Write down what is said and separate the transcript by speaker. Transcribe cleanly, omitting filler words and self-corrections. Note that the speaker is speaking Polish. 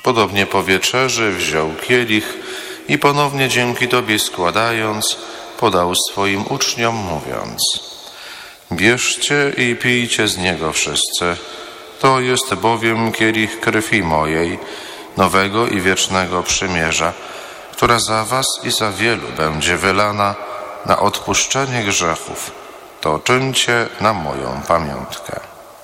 Speaker 1: Podobnie po wieczerzy wziął kielich i ponownie dzięki Tobie składając, podał swoim uczniom, mówiąc: bierzcie i pijcie z niego wszyscy. To jest bowiem kielich krwi mojej, nowego i wiecznego przymierza, która za was i za wielu będzie wylana na odpuszczenie grzechów. To czyńcie na moją pamiątkę.